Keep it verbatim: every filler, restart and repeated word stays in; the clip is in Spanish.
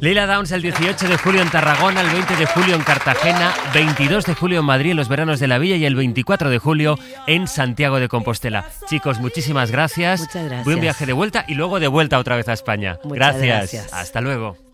Lila Downs el dieciocho de julio en Tarragona, el veinte de julio en Cartagena, veintidós de julio en Madrid en los veranos de la Villa y el veinticuatro de julio en Santiago de Compostela. Chicos, muchísimas gracias. Muchas gracias. Buen viaje de vuelta y luego de vuelta otra vez a España. Muchas gracias. gracias. Hasta luego.